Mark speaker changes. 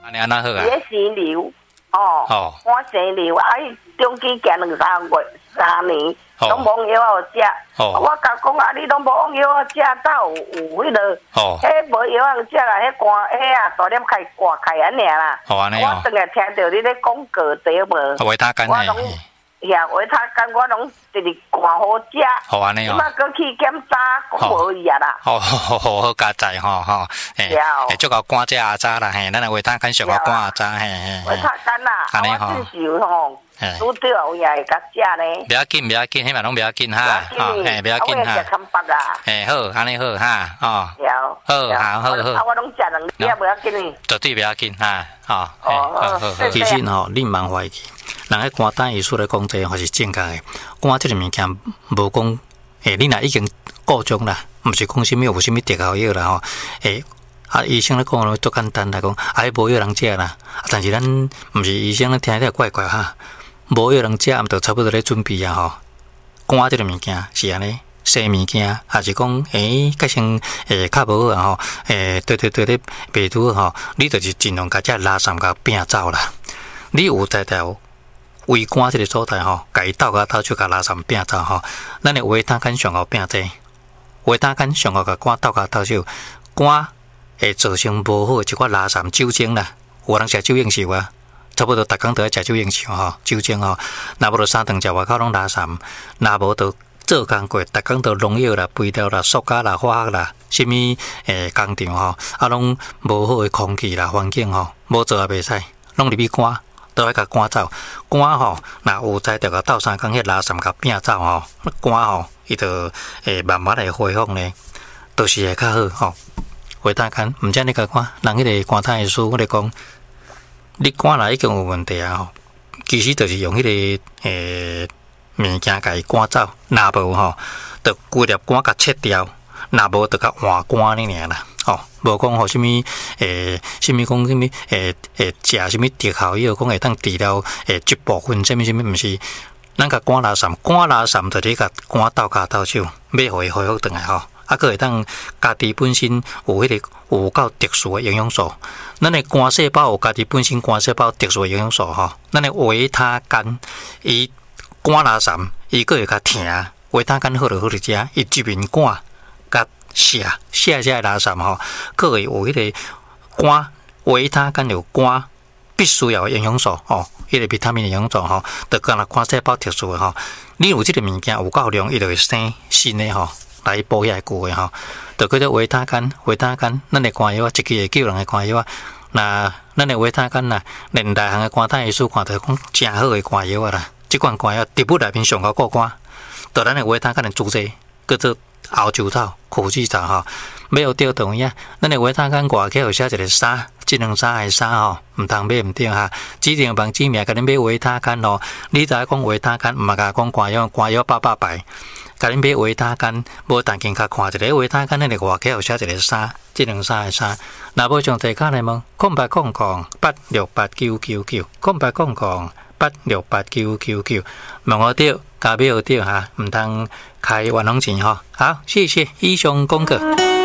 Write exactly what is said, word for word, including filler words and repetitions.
Speaker 1: 安尼安那好啊？
Speaker 2: 也生瘤哦，
Speaker 1: 哦，
Speaker 2: 我生瘤，啊，中间行两三月三年，拢无药好食。
Speaker 1: 哦，
Speaker 2: 我甲讲啊，你拢无药好食，哪有有迄落？
Speaker 1: 哦，
Speaker 2: 迄无药好食啦，迄寒，迄啊大点开挂开安尼啦。
Speaker 1: 哦，安尼
Speaker 2: 我
Speaker 1: 哦。
Speaker 2: 当然听到你咧讲过对无？
Speaker 1: 维他干嘿。
Speaker 2: 呀，维他干我拢直直看好食。
Speaker 1: 好安尼哦。
Speaker 2: 即摆搁去检查，讲无伊啊啦。
Speaker 1: 好好好好加载吼吼，嘿，嘿，足够赶这阿渣啦，嘿，咱的维他干上够赶阿渣，嘿嘿。
Speaker 2: 维他干啦，安尼吼。我至少吼，拄着有也会甲食呢。不
Speaker 1: 要紧，不要紧，迄嘛拢不要紧哈，
Speaker 2: 哦，
Speaker 1: 嘿，不要紧哈。嘿，好，安尼好哈，哦。好，好，好，好。
Speaker 2: 啊，我拢食两粒也不要紧呢。
Speaker 1: 绝对不要紧哈，哦。
Speaker 2: 哦，好。
Speaker 3: 其实吼，你茫怀疑。人喺肝胆医术来讲这还是正确的。肝这个物件无讲，诶，你若已经告终啦，毋是讲什么有什么特效药啦吼。诶，啊，医生咧讲咯，足简单来讲，啊，无药人食啦。但是咱毋是医生咧听起怪怪哈，无药人食，毋就差不多咧准备啊吼。肝这个物件是安尼，生物件还是讲诶，改成诶较无好啊吼。诶，对对对咧，袂拄吼，你就是尽量甲只拉三甲摒走啦。你有在条。胃肝这个所在吼，甲伊倒甲倒手甲拉三摒走吼，咱的维他干上好摒者，维他干上好甲肝倒甲倒手，肝会造成无好一寡拉三酒精啦。有人食酒应酬啊，差不多逐工都要食酒应酬吼，酒精吼，若无就三顿食外口拢拉三，若无就做工过，逐工都农药啦、肥料啦、塑胶啦、化学啦，什物诶工厂吼，啊拢无好的空气啦、环境吼，无做也袂使，拢入去肝。都要甲肝走，肝吼，若有在着甲斗三工迄拉三甲摒走吼，肝吼，伊就会慢慢来恢复呢，都是会较好吼。维他干，毋知你甲看，人迄个肝胆医师我咧讲，你肝若已经有问题啊吼，其实就是用迄、那个诶物件甲伊肝走，若无吼，就规粒肝甲切掉，若无就甲换肝呢尔啦。哦，无讲吼，什物诶，什物讲什物诶诶，食什物特效药，讲会当治疗诶一部分，什物什物，毋是。咱甲肝拉散，肝拉散就伫甲肝斗骹斗手，要互伊恢复转来吼。啊，佫会当家己本身有迄个有够特殊诶营养素。咱诶肝细胞有家己本身肝细胞特殊诶营养素吼。咱诶维他干，伊肝拉散，伊佫会较疼。维他干好就好伫食，伊入面肝。瀉瀉瀉拉散吼，佫会有迄个肝维他干有肝必须要营养素吼，迄个维他命营养素吼，就干那肝细胞特殊的吼，你有即个物件有够量，伊就会生新的吼，来补遐旧的吼，就叫做维他干维他干，咱的肝药啊，一支会救人的肝药啊，那咱的维他干呐，连大行的肝胆医师看到讲真好的肝药啊啦，即款肝药植物内面上高过肝，就咱的维他干的主治叫做。熬酒草、苦菊草吼，买有对同样，咱的维他干外口有写一个三，即两三还三吼，毋通买毋对哈。指定帮指名，甲恁买维他干吼，你知影讲维他干，毋嘛甲讲肝药，肝药八百牌，甲恁买维他干，无但见甲看一个维他干，恁个外口有写一个三，即两三还三。若无上地卡来问，空八空空八六八九九九，空八空空八六八九九九，问我对，甲买有对哈，毋通开冤枉钱吼。好，谢谢以上功课。